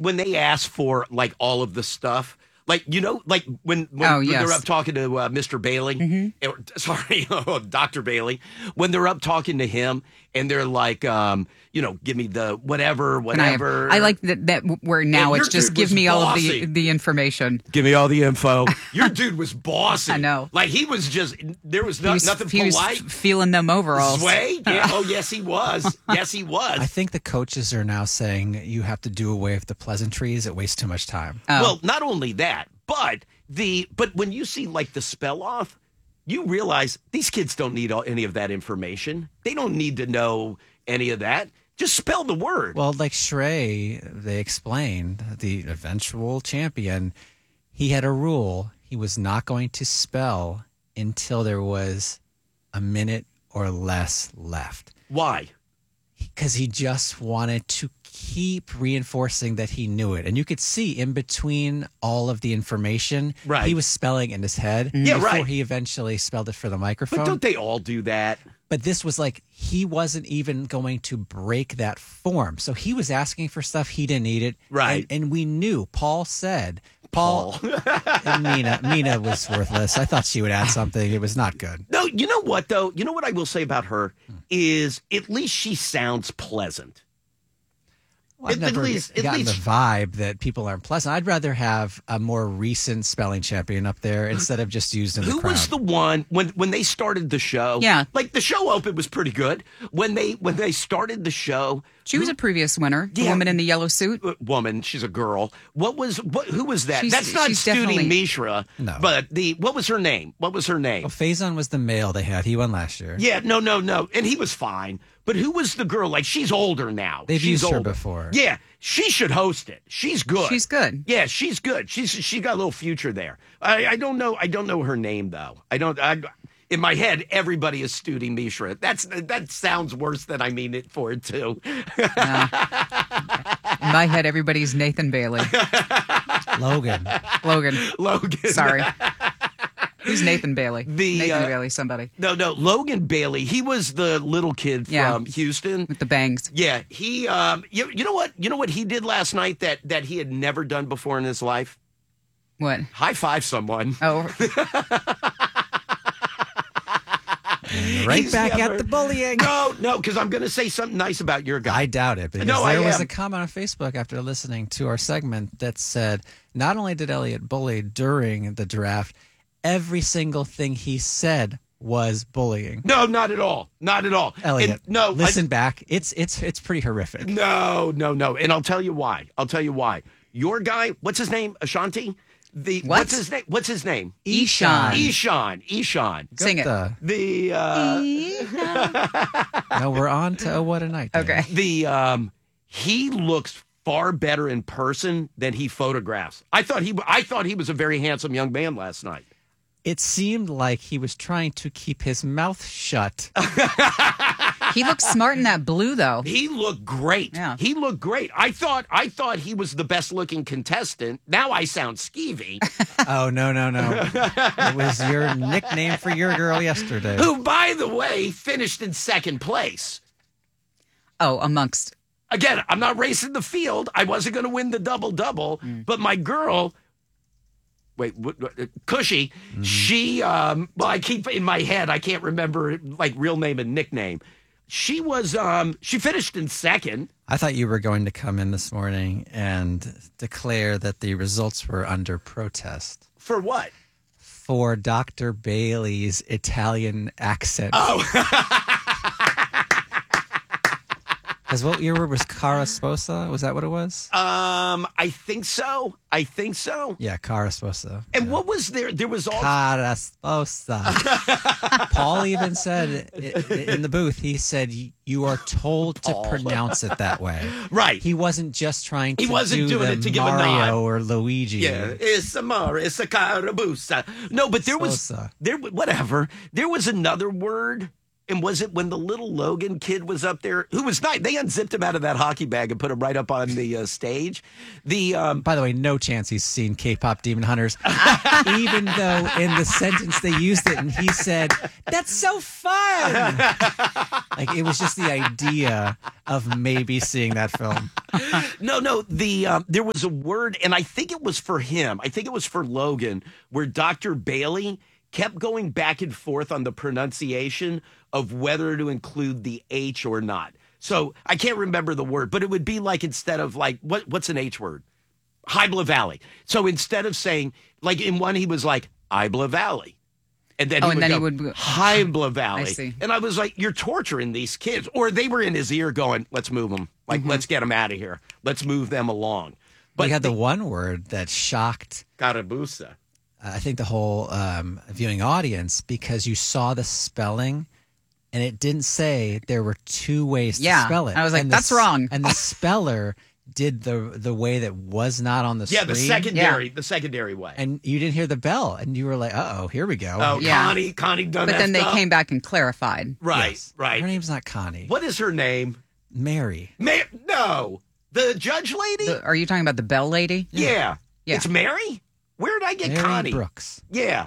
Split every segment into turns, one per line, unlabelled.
when they ask for like all of the stuff, like like when they're up talking to Mr. Bailey, sorry, Dr. Bailey, when they're up talking to him and they're like, give me the whatever.
I like that where now it's just give me all of the information.
Give me all the info. Your dude was bossy.
I know.
Like he was just, there was nothing polite.
He was feeling them overalls.
Sway? Yeah. Oh, yes, he was. Yes, he was.
I think the coaches are now saying you have to do away with the pleasantries. It wastes too much time.
Oh.
Well, not only that, but when you see like the spell off, you realize these kids don't need any of that information. They don't need to know any of that. Just spell the word.
Well, like Shrey, they explained, the eventual champion, he had a rule. He was not going to spell until there was a minute or less left.
Why?
Because he just wanted to keep reinforcing that he knew it. And you could see in between all of the information, he was spelling in his head before he eventually spelled it for the microphone.
But don't they all do that?
But this was like, he wasn't even going to break that form. So he was asking for stuff he didn't need it.
Right.
And we knew, Paul said, and Mina was worthless. I thought she would add something. It was not good.
No, you know what, though? You know what I will say about her is at least she sounds pleasant.
Well, I've never gotten the vibe that people aren't pleasant. I'd rather have a more recent spelling champion up there instead of just used in the crowd.
Who was the one when they started the show?
Yeah.
Like the show open was pretty good. When they started the show,
she was a previous winner. The woman in the yellow suit.
Woman, she's a girl. Who was that? That's not Studi Mishra.
No.
But what was her name? What was her name?
Well, Faison was the male they had. He won last year.
Yeah, no. And he was fine. But who was the girl? Like, she's older now.
They've used her before.
Yeah, she should host it. She's good.
She's good.
Yeah, she's good. She's got a little future there. I don't know her name though. In my head, everybody is Studi Mishra. That sounds worse than I mean it for it too.
In my head, everybody's Nathan Bailey.
Logan.
Sorry. Who's Nathan Bailey? Nathan Bailey, somebody.
No, Logan Bailey. He was the little kid from Houston
with the bangs.
Yeah, he. You know what? You know what he did last night that he had never done before in his life.
What?
High five someone.
Oh.
Right back at the bullying.
No, because I'm going to say something nice about your guy.
I doubt it. Because there was a comment on Facebook after listening to our segment that said, not only did Elliott bully during the draft, every single thing he said was bullying.
No, not at all. Not at all.
Elliott, listen back. It's pretty horrific.
No. And I'll tell you why. Your guy, what's his name? Ashanti? What's his name? Eshawn.
Sing it.
No, we're on to What a Night.
Okay.
He looks far better in person than he photographs. I thought he was a very handsome young man last night.
It seemed like he was trying to keep his mouth shut.
He looked smart in that blue, though.
He looked great.
Yeah.
He looked great. I thought he was the best looking contestant. Now I sound skeevy.
Oh, no. It was your nickname for your girl yesterday.
Who, by the way, finished in second place.
Oh, amongst.
Again, I'm not racing the field. I wasn't going to win the double-double, but my girl... Cushy. She, I keep in my head, I can't remember like real name and nickname. She was, she finished in second.
I thought you were going to come in this morning and declare that the results were under protest.
For what?
For Dr. Bailey's Italian accent.
Oh.
Because what year was Cara Sposa? Was that what it was?
I think so.
Yeah, Cara Sposa.
And what was there? There was all
Cara Sposa. Paul even said in the booth, he said, you are told to pronounce it that way.
Right.
He wasn't just trying to
He wasn't
do
doing
the
it to give
Mario
a nod.
or Luigi.
Yeah, it's a it's a carabusa. No, but there was
Sposa.
whatever. There was another word And was it when the little Logan kid was up there, who was nice? They unzipped him out of that hockey bag and put him right up on the stage.
By the way, no chance he's seen K-pop Demon Hunters, even though in the sentence they used it and he said, "That's so fun." Like, it was just the idea of maybe seeing that film.
No. There was a word, and I think it was for him. I think it was for Logan, where Dr. Bailey kept going back and forth on the pronunciation of whether to include the H or not. So I can't remember the word, but it would be like, instead of like, what's an H word? Hybla Valley. So instead of saying, like in one, he was like, Hybla Valley. And then he would go, Hybla Valley. I see. And I was like, you're torturing these kids. Or they were in his ear going, let's move them. Like, let's get them out of here. Let's move them along.
But we had the one word that shocked
Carabusa.
I think the whole viewing audience, because you saw the spelling and it didn't say there were two ways to spell it.
I was like, that's wrong.
And the speller did the way that was not on the screen.
Yeah, the secondary way.
And you didn't hear the bell, and you were like, uh-oh, here we go.
Oh, yeah. Connie done
but
that
then they
stuff.
came back and clarified.
Right,
yes.
right.
Her name's not Connie.
What is her name?
Mary.
No. The judge lady?
Are you talking about the bell lady?
Yeah. It's Mary? Where did I get
Mary
Connie?
Brooks.
Yeah.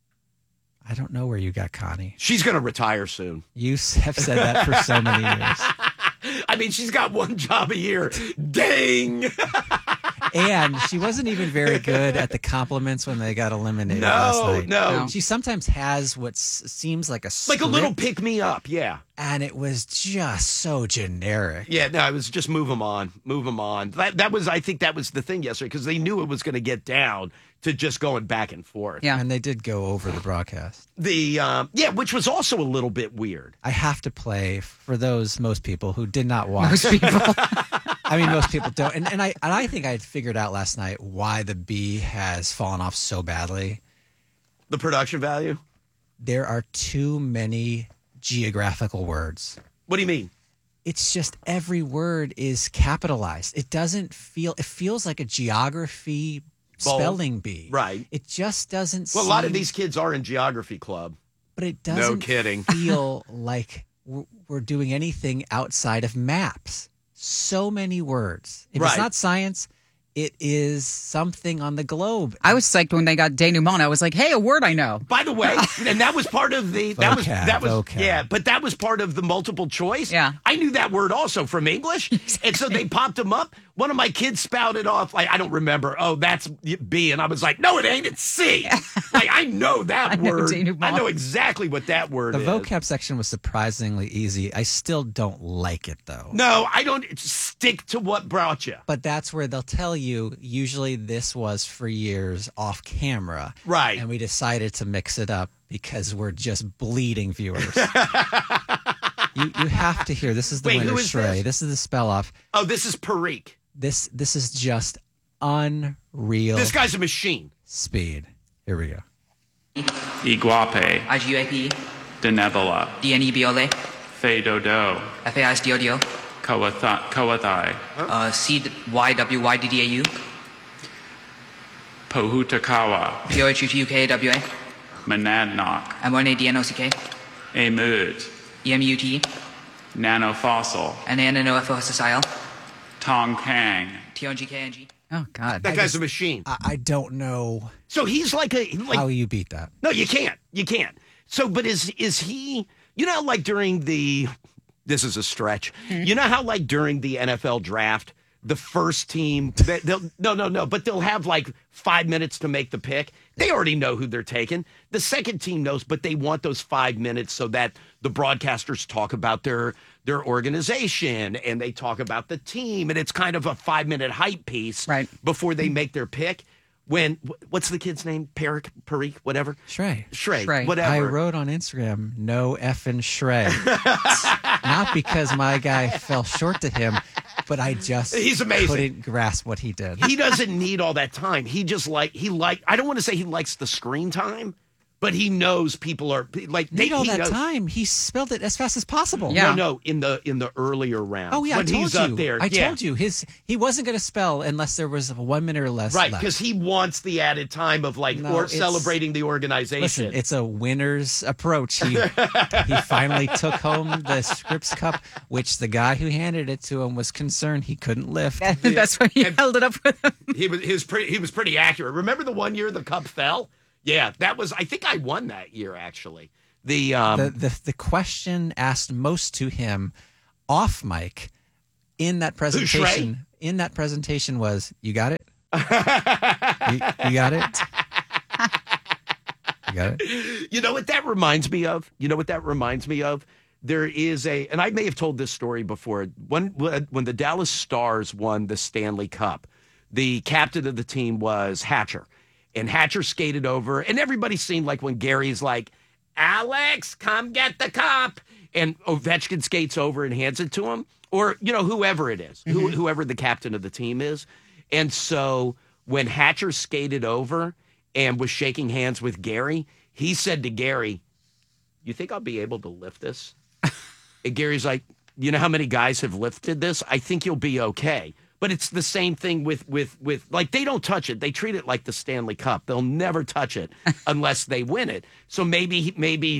I don't know where you got Connie.
She's going to retire soon.
You have said that for so many years.
I mean, she's got one job a year. Dang.
And she wasn't even very good at the compliments when they got eliminated last night.
No.
She sometimes has what seems like a script,
like a little pick me up, yeah.
And it was just so generic.
Yeah, no, it was just move them on. That was, I think that was the thing yesterday, because they knew it was going to get down to just going back and forth.
Yeah, and they did go over the broadcast.
Which was also a little bit weird.
I have to play for most people who did not watch.
Most people.
I mean, most people don't. And I think I figured out last night why the B has fallen off so badly.
The production value?
There are too many geographical words.
What do you mean?
It's just every word is capitalized. It feels like a geography spelling bee.
Right.
It just doesn't
Well, a lot of these kids are in geography club.
But it doesn't
no kidding.
feel like we're doing anything outside of maps. So many words. If it's not science, it is something on the globe.
I was psyched when they got denouement. I was like, hey, a word I know.
By the way, and that was part of the
vocab.
Yeah, but that was part of the multiple choice.
Yeah.
I knew that word also from English. Exactly. And so they popped them up. One of my kids spouted off, like, I don't remember. Oh, that's B. And I was like, no, it ain't. It's C. Like, I know that word. I know exactly what that word is.
The vocab section was surprisingly easy. I still don't like it, though.
No, I don't. Stick to what brought you.
But that's where they'll tell you, usually this was for years off camera.
Right.
And we decided to mix it up because we're just bleeding viewers. You have to hear. This is the winner, Shrey. This is the spell off.
Oh, this is Parikh.
This is just unreal.
This guy's a machine.
Speed. Here we go.
Iguape.
IGAP.
Denebola.
DNEBOLE.
Feidodo.
FAISDODO.
Coathai.
CYWYDDAU.
Pohutakawa.
POHUTUKAWA.
Monadnock.
M1ADNOCK.
Amud.
EMUT.
Nanofossil.
NANOFOSSIL.
Tongkang.
TONGKNG.
Oh, God.
That guy's a machine.
I don't know.
So he's like
how you beat that.
No, you can't. You can't. So, but is he, like during this is a stretch. You know how like during the NFL draft, the first team, but they'll have like 5 minutes to make the pick. They already know who they're taking. The second team knows, but they want those 5 minutes so that the broadcasters talk about their organization and they talk about the team. And it's kind of a 5-minute hype piece before they make their pick. What's the kid's name? Parikh, whatever?
Shrey.
Whatever.
I wrote on Instagram, no effing Shrey. Not because my guy fell short to him, but he's amazing. Couldn't grasp what he did.
He doesn't need all that time. He just I don't want to say he likes the screen time, But he knows people are like
time. He spelled it as fast as possible.
Yeah.
No, in the earlier rounds.
Oh yeah,
when he's up there.
I told you he wasn't going to spell unless there was 1 minute or less.
Right, because he wants the added time of celebrating the organization.
Listen, it's a winner's approach. He finally took home the Scripps Cup, which the guy who handed it to him was concerned he couldn't lift.
That's why he held it up with him.
He was pretty accurate. Remember the one year the cup fell? Yeah, that was. I think I won that year actually. The
question asked most to him off mic in that presentation. In that presentation was, "You got it? you got it? You got it?"
You know what that reminds me of? There is and I may have told this story before. When the Dallas Stars won the Stanley Cup, the captain of the team was Hatcher. And Hatcher skated over, and everybody's seen like when Gary's like, "Alex, come get the cup," and Ovechkin skates over and hands it to him, or whoever it is, whoever the captain of the team is. And so when Hatcher skated over and was shaking hands with Gary, he said to Gary, "You think I'll be able to lift this?" And Gary's like, "You know how many guys have lifted this? I think you'll be okay." But it's the same thing with like they don't touch it. They treat it like the Stanley Cup. They'll never touch it unless they win it. So maybe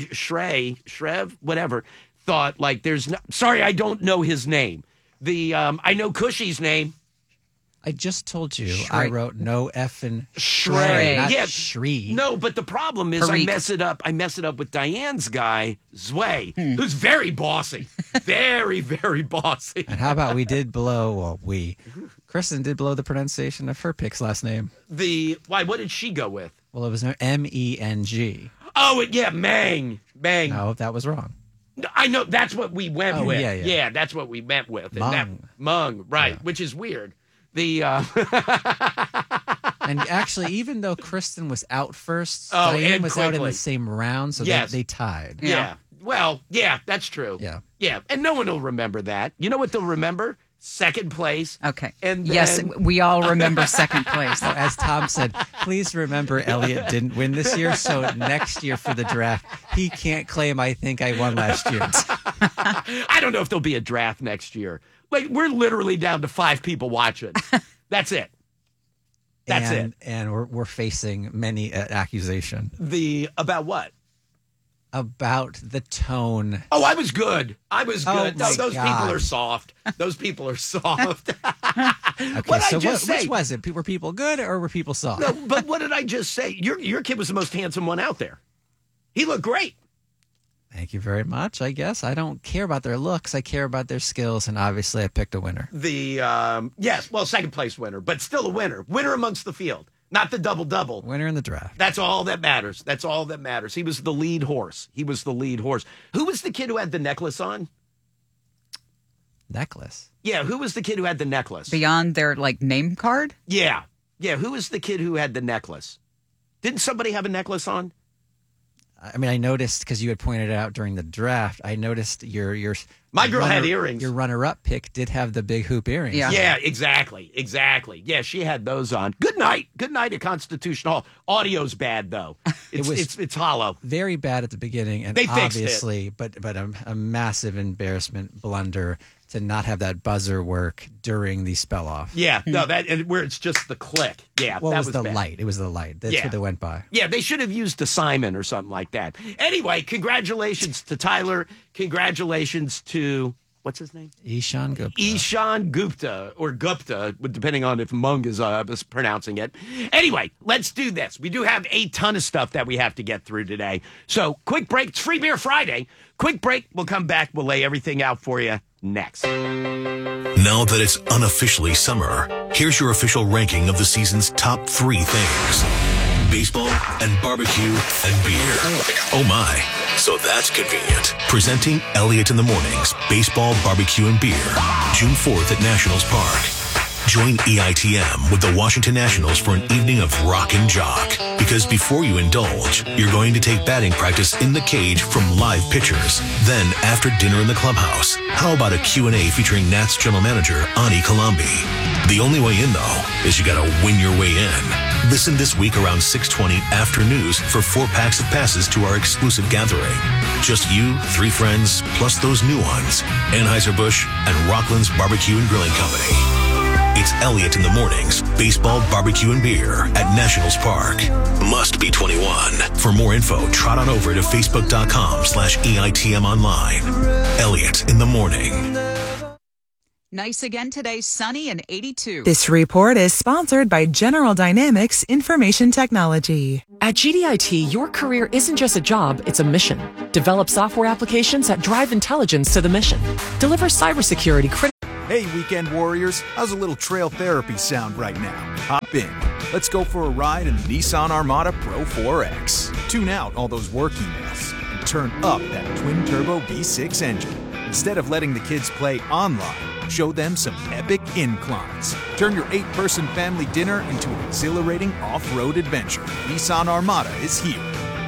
Shrev, whatever, thought like there's no. Sorry, I don't know his name. I know Cushy's name.
I just told you I wrote no effing
Shrey.
not
Yeah,
Shree.
No, but the problem is I mess it up with Diane's guy, Zwei, who's very bossy. Very, very bossy.
And how about Kristen did blow the pronunciation of her pick's last name.
What did she go with?
Well, it was Meng.
Oh, yeah, Mang.
No, that was wrong.
I know, that's what we went with.
Yeah,
that's what we went with.
Mung,
right,
yeah.
Which is weird.
And actually, even though Kristen was out first, Diane was out in the same round, so they tied.
Yeah. Well, yeah, that's true. Yeah. And no one will remember that. You know what they'll remember? Second place.
Okay.
And then...
Yes, we all remember second place.
As Tom said, please remember Elliot didn't win this year, so next year for the draft, he can't claim I think I won last year.
I don't know if there'll be a draft next year. Like, we're literally down to 5 people watching. That's it. That's it.
And we're facing many accusation.
About what?
About the tone.
Oh, I was good. Those
God.
people are soft. Those people are soft.
Okay, so which was it? Were people good or were people soft?
No, but what did I just say? Your kid was the most handsome one out there. He looked great.
Thank you very much, I guess. I don't care about their looks. I care about their skills, and obviously I picked a winner.
Second place winner, but still a winner. Winner amongst the field, not the double-double.
Winner in the draft.
That's all that matters. He was the lead horse. Who was the kid who had the necklace on?
Necklace?
Yeah, who was the kid who had the necklace?
Beyond their, name card?
Yeah, who was the kid who had the necklace? Didn't somebody have a necklace on?
I mean, I noticed because you had pointed out during the draft. I noticed your
my girl had earrings.
Your runner-up pick did have the big hoop earrings.
Yeah, exactly. Yeah, she had those on. Good night at Constitution Hall. Audio's bad though. It's hollow.
Very bad at the beginning, and
they
obviously, but a massive embarrassment blunder to not have that buzzer work during the spell off.
Yeah, no, where it's just the click. Yeah,
well,
that
was the bad. Light. It was the light. That's what they went by.
Yeah, they should have used a Simon or something like that. Anyway, congratulations to Tyler. Congratulations to, what's his name?
Ishan Gupta.
Ishan Gupta, or Gupta, depending on if Mung is pronouncing it. Anyway, let's do this. We do have a ton of stuff that we have to get through today. So, quick break. It's Free Beer Friday. Quick break. We'll come back. We'll lay everything out for you next.
Now that it's unofficially summer, here's your official ranking of the season's top 3 things. Baseball and barbecue and beer. Oh my. So that's convenient. Presenting Elliot in the Mornings, Baseball, Barbecue, and Beer. June 4th at Nationals Park. Join EITM with the Washington Nationals for an evening of rock and jock. Because before you indulge, you're going to take batting practice in the cage from live pitchers. Then, after dinner in the clubhouse, how about a Q&A featuring Nats general manager Ani Kalambi? The only way in, though, is you gotta win your way in. Listen this week around 6:20 after news for 4 packs of passes to our exclusive gathering. Just you, 3 friends, plus those new ones, Anheuser-Busch and Rockland's Barbecue and Grilling Company. It's Elliott in the Mornings, baseball, barbecue, and beer at Nationals Park. Must be 21. For more info, trot on over to facebook.com/EITM online. Elliott in the Morning.
Nice again today, sunny and 82.
This report is sponsored by General Dynamics Information Technology.
At GDIT, your career isn't just a job, it's a mission. Develop software applications that drive intelligence to the mission. Deliver cybersecurity critical.
Hey, weekend warriors, how's a little trail therapy sound right now? Hop in. Let's go for a ride in the Nissan Armada Pro 4X. Tune out all those work emails and turn up that twin-turbo V6 engine. Instead of letting the kids play online, show them some epic inclines. Turn your 8-person family dinner into an exhilarating off-road adventure. Nissan Armada is here.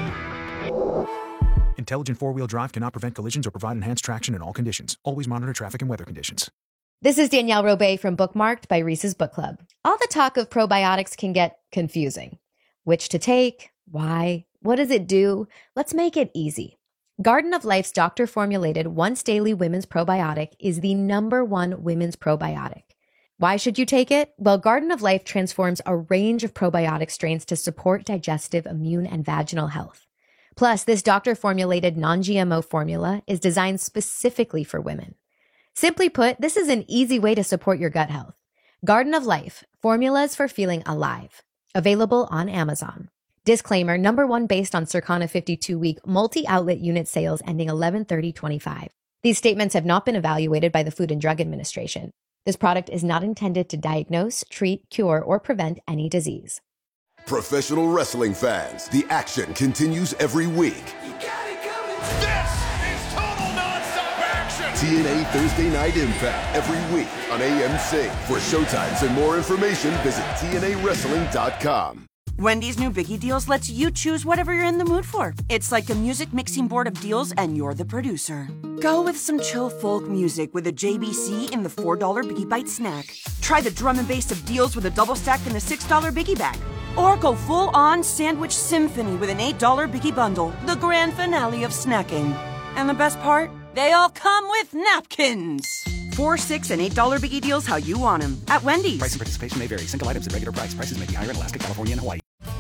Intelligent 4-wheel drive cannot prevent collisions or provide enhanced traction in all conditions. Always monitor traffic and weather conditions.
This is Danielle Robay from Bookmarked by Reese's Book Club. All the talk of probiotics can get confusing. Which to take? Why? What does it do? Let's make it easy. Garden of Life's doctor-formulated once-daily women's probiotic is the #1 women's probiotic. Why should you take it? Well, Garden of Life transforms a range of probiotic strains to support digestive, immune, and vaginal health. Plus, this doctor-formulated non-GMO formula is designed specifically for women. Simply put, this is an easy way to support your gut health. Garden of Life, formulas for feeling alive. Available on Amazon. Disclaimer, #1 based on Circana 52-week multi-outlet unit sales ending 11/30/25. These statements have not been evaluated by the Food and Drug Administration. This product is not intended to diagnose, treat, cure, or prevent any disease.
Professional wrestling fans, the action continues every week.
You got it coming. This is total nonstop action.
TNA Thursday Night Impact every week on AMC. For showtimes and more information, visit TNAWrestling.com.
Wendy's new Biggie Deals lets you choose whatever you're in the mood for. It's like a music mixing board of deals, and you're the producer. Go with some chill folk music with a JBC in the $4 Biggie Bite snack. Try the drum and bass of deals with a double stack in the $6 Biggie bag. Or go full-on sandwich symphony with an $8 Biggie bundle, the grand finale of snacking. And the best part? They all come with napkins. $4, $6, and $8 Biggie Deals how you want them at Wendy's.
Price and participation may vary. Single items at regular price. Prices may be higher in Alaska, California, and Hawaii.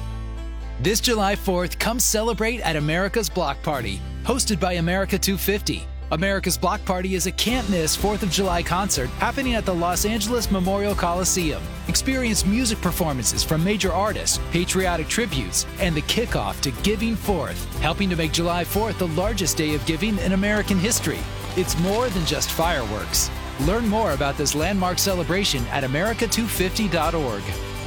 This July 4th, come celebrate at America's Block Party, hosted by America 250. America's Block Party is a can't-miss 4th of July concert happening at the Los Angeles Memorial Coliseum. Experience music performances from major artists, patriotic tributes, and the kickoff to Giving Forth, helping to make July 4th the largest day of giving in American history. It's more than just fireworks. Learn more about this landmark celebration at america250.org.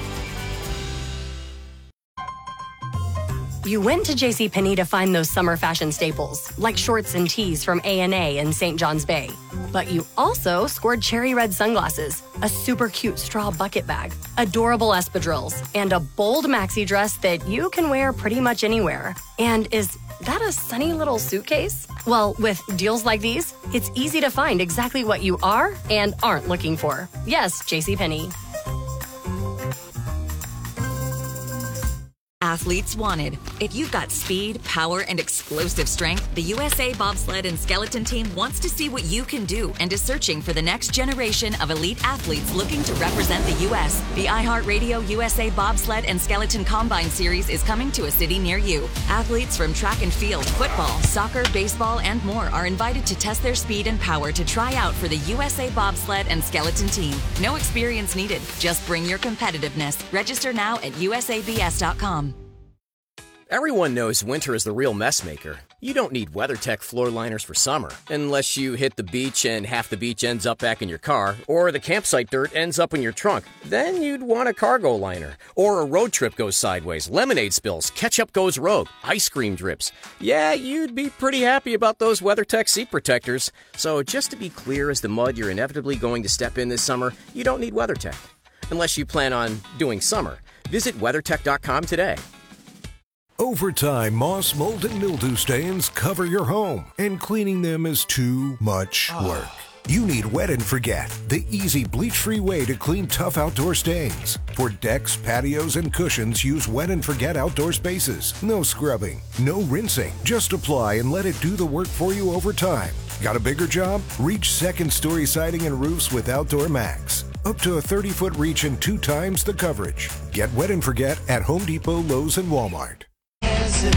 You went to JCPenney to find those summer fashion staples, like shorts and tees from A&A and St. John's Bay. But you also scored cherry red sunglasses, a super cute straw bucket bag, adorable espadrilles, and a bold maxi dress that you can wear pretty much anywhere. And is that a sunny little suitcase? Well, with deals like these, it's easy to find exactly what you are and aren't looking for. Yes, JCPenney.
Athletes wanted. If you've got speed, power, and explosive strength, the USA Bobsled and Skeleton Team wants to see what you can do and is searching for the next generation of elite athletes looking to represent the U.S. The iHeartRadio USA Bobsled and Skeleton Combine Series is coming to a city near you. Athletes from track and field, football, soccer, baseball, and more are invited to test their speed and power to try out for the USA Bobsled and Skeleton Team. No experience needed. Just bring your competitiveness. Register now at usabs.com.
Everyone knows winter is the real mess maker. You don't need WeatherTech floor liners for summer, unless you hit the beach and half the beach ends up back in your car, or the campsite dirt ends up in your trunk. Then you'd want a cargo liner. Or a road trip goes sideways, lemonade spills, ketchup goes rogue, ice cream drips. Yeah, you'd be pretty happy about those WeatherTech seat protectors. So just to be clear as the mud you're inevitably going to step in this summer, you don't need WeatherTech. Unless you plan on doing summer. Visit WeatherTech.com today.
Over time, moss, mold, and mildew stains cover your home, and cleaning them is too much work. You need Wet and Forget, the easy bleach-free way to clean tough outdoor stains. For decks, patios, and cushions, use Wet and Forget outdoor spaces. No scrubbing, no rinsing. Just apply and let it do the work for you over time. Got a bigger job? Reach second-story siding and roofs with Outdoor Max. Up to a 30-foot reach and 2 times the coverage. Get Wet and Forget at Home Depot, Lowe's, and Walmart.